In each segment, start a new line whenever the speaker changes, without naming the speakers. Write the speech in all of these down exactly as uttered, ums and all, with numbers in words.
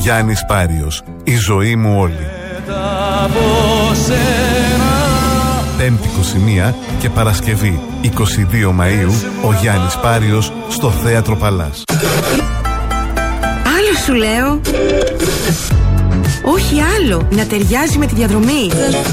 Γιάννης Πάριος, η ζωή μου όλη. Πέμπτη είκοσι μία και Παρασκευή είκοσι δύο Μαΐου, ο Γιάννης Πάριος στο Θέατρο Παλάς.
Άλλο σου λέω. Όχι άλλο, να ταιριάζει με τη διαδρομή.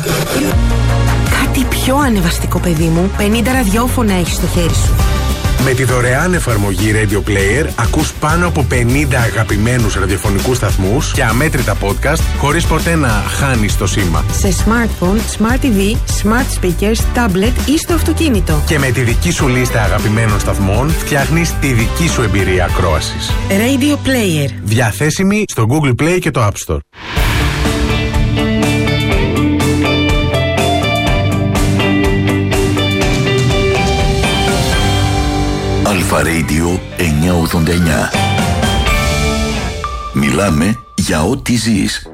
Κάτι πιο ανεβαστικό, παιδί μου. πενήντα ραδιόφωνα έχεις στο χέρι σου.
Με τη δωρεάν εφαρμογή Radio Player ακούς πάνω από πενήντα αγαπημένους ραδιοφωνικούς σταθμούς και αμέτρητα podcast χωρίς ποτέ να χάνεις το σήμα.
Σε smartphone, smart τι βι, smart speakers, tablet ή στο αυτοκίνητο.
Και με τη δική σου λίστα αγαπημένων σταθμών φτιάχνεις τη δική σου εμπειρία ακρόασης.
Radio Player.
Διαθέσιμη στο Google Play και το App Store.
Αλφα Radio εννιακόσια ογδόντα εννιά. Μιλάμε για ό,τι ζεις.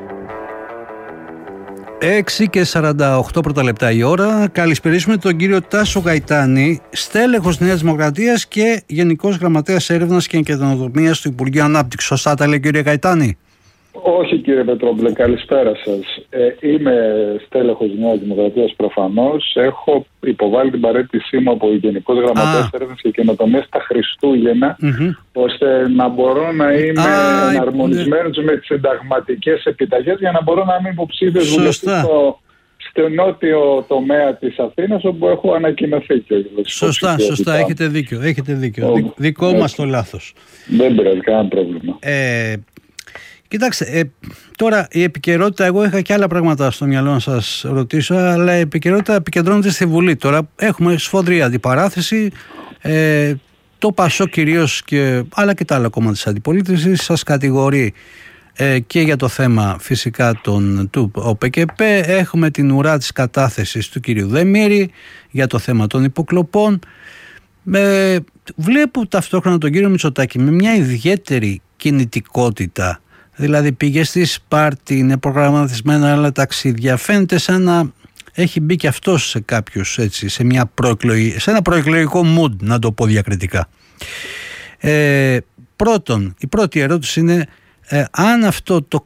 έξι και σαράντα οκτώ πρώτα λεπτά η ώρα. Καλησπερίσουμε τον κύριο Τάσο Γαϊτάνη, στέλεχος Νέας Δημοκρατίας και Γενικός Γραμματέας Έρευνας και Καινοτομίας του Υπουργείου Ανάπτυξης. Σωστά τα λέει, κύριε Γαϊτάνη?
Όχι, κύριε Πετρόπουλε, καλησπέρα σας. Ε, είμαι στέλεχος Νέας Δημοκρατίας προφανώς. Έχω υποβάλει την παραίτησή μου από Γενικός Γραμματέας Έρευνας και Καινοτομίας τα Χριστούγεννα, mm-hmm. ώστε να μπορώ να είμαι ah, εναρμονισμένος ναι. με τις συνταγματικές επιταγές, για να μπορώ να είμαι υποψήφιος βουλευτής στο, στο νότιο τομέα της Αθήνας, όπου έχω ανακοινωθεί και
Σωστά, σωστά, έχετε δίκιο. Έχετε δίκιο. Ο, Δι, δικό έτσι. μας το λάθος.
Δεν πειράζει, κανένα πρόβλημα.
Ε, Κοιτάξτε, ε, τώρα η επικαιρότητα, εγώ είχα και άλλα πράγματα στο μυαλό να σας ρωτήσω, αλλά η επικαιρότητα επικεντρώνεται στη Βουλή. Τώρα έχουμε σφοδρή αντιπαράθεση, ε, το ΠΑΣΟΚ κυρίως, και, αλλά και τα άλλα κόμματα της αντιπολίτευσης σας κατηγορεί ε, και για το θέμα φυσικά των, του ΟΠΕΚΕΠ. Έχουμε την ουρά της κατάθεσης του κυρίου Δεμήρη για το θέμα των υποκλοπών. Ε, βλέπω ταυτόχρονα τον κύριο Μητσοτάκη με μια ιδιαίτερη κινητικότητα. Δηλαδή πήγε στη Σπάρτη, είναι προγραμματισμένα άλλα ταξίδια. Φαίνεται σαν να έχει μπει και αυτός σε κάποιους, έτσι, σε, μια προεκλογή, σε ένα προεκλογικό mood, να το πω διακριτικά. Ε, πρώτον, η πρώτη ερώτηση είναι ε, αν αυτό το